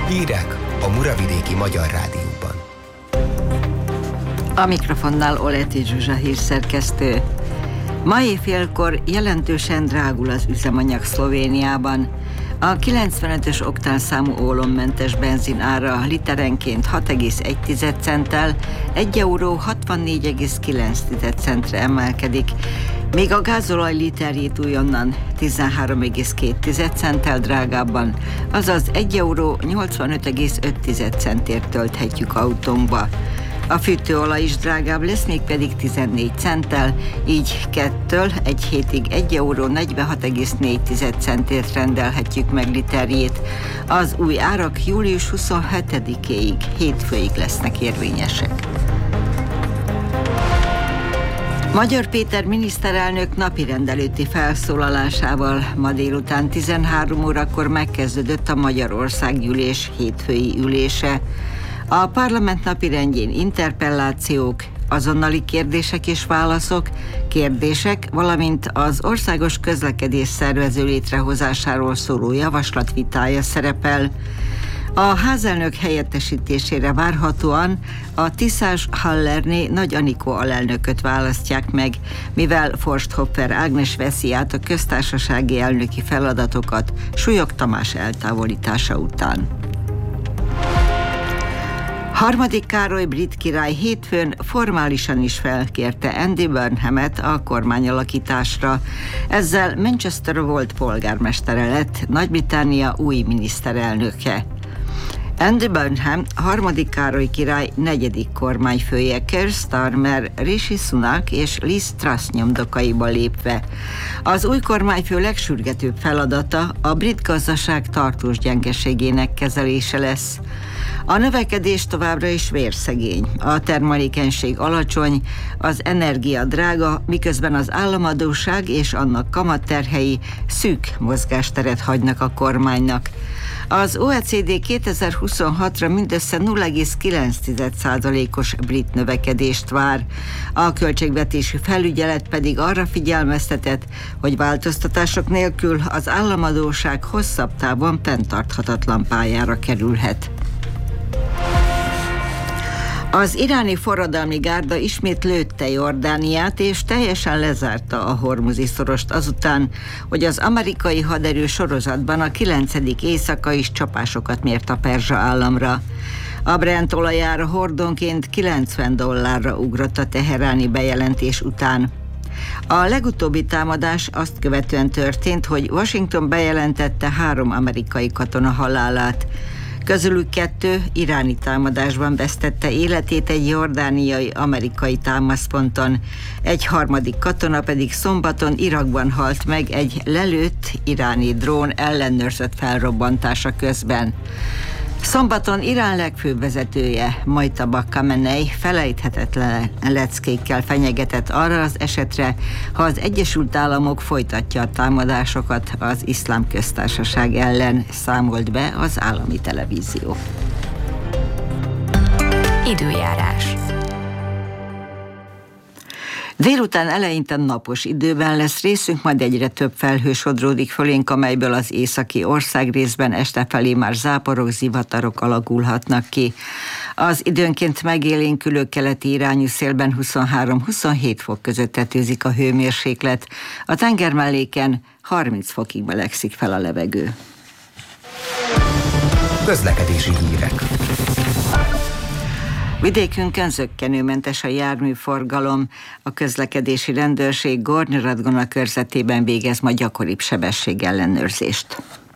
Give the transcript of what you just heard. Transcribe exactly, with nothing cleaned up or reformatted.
Hírek a Muravidéki Magyar Rádióban. A mikrofonnál Oleti Zsuzsa hírszerkesztő. Ma éjfélkor jelentősen drágul az üzemanyag Szlovéniában. A kilencvenötös oktánszámú ólommentes benzin ára literenként hat egész egy centtel, egy euró hatvannégy egész kilenc centre emelkedik, míg a gázolaj literjét újonnan tizenhárom egész két centtel drágábban, azaz egy euró nyolcvanöt egész öt centért tölthetjük autónkba. A fűtőolaj is drágább lesz, mégpedig tizennégy centtel, így kettől egy hétig egy euró negyvenhat egész négy centért rendelhetjük meg literjét. Az új árak július huszonhetedikéig, hétfőig lesznek érvényesek. Magyar Péter miniszterelnök napirend előtti felszólalásával ma délután tizenhárom órakor megkezdődött a Magyarországgyűlés hétfői ülése. A parlament napirendjén interpellációk, azonnali kérdések és válaszok, kérdések, valamint az országos közlekedés szervező létrehozásáról szóló javaslat vitája szerepel. A házelnök helyettesítésére várhatóan a Tiszás Hallerné Nagy Anikó alelnököt választják meg, mivel Forsthoffer Ágnes veszi át a köztársasági elnöki feladatokat Súlyog Tamás eltávolítása után. Harmadik Károly brit király hétfőn formálisan is felkérte Andy Burnhamet a kormányalakításra. Ezzel Manchester volt polgármestere lett, Nagy-Britannia új miniszterelnöke. Andy Burnham harmadik Károly király negyedik kormányfője, Keir Starmer, Rishi Sunak és Liz Truss nyomdokaiba lépve. Az új kormányfő legsürgetőbb feladata a brit gazdaság tartós gyengeségének kezelése lesz. A növekedés továbbra is vérszegény, a termelékenység alacsony, az energia drága, miközben az államadósság és annak kamatterhei szűk mozgásteret hagynak a kormánynak. Az o e cé dé kétezer-huszonhatra mindössze nulla egész kilenc százalékos brit növekedést vár. A költségvetési felügyelet pedig arra figyelmeztetett, hogy változtatások nélkül az államadósság hosszabb távon fenntarthatatlan pályára kerülhet. Az iráni forradalmi gárda ismét lőtte Jordániát, és teljesen lezárta a Hormuzi szorost azután, hogy az amerikai haderő sorozatban a kilencedik éjszaka is csapásokat mért a perzsa államra. A Brent olajára hordonként kilencven dollárra ugrott a teheráni bejelentés után. A legutóbbi támadás azt követően történt, hogy Washington bejelentette három amerikai katona halálát. Közülük kettő iráni támadásban vesztette életét egy jordániai amerikai támaszponton. Egy harmadik katona pedig szombaton Irakban halt meg egy lelőtt iráni drón ellenőrzött felrobbantása közben. Szombaton Irán legfőbb vezetője, Mojtaba Khamenei felejthetetlen leckékkel fenyegetett arra az esetre, ha az Egyesült Államok folytatja a támadásokat az Iszlám Köztársaság ellen, számolt be az állami televízió. Időjárás. Délután eleinte napos időben lesz részünk, majd egyre több felhő sodródik fölénk, amelyből az északi országrészben este felé már záporok, zivatarok alakulhatnak ki. Az időnként megélénkülő keleti irányú szélben huszonhárom-huszonhét fok között tetőzik a hőmérséklet. A tengermelléken harminc fokig melegszik fel a levegő. Közlekedési hírek. Vidékünkön zökkenőmentes a járműforgalom, a közlekedési rendőrség Gornyi Radgona körzetében végez ma gyakoribb sebességellenőrzést.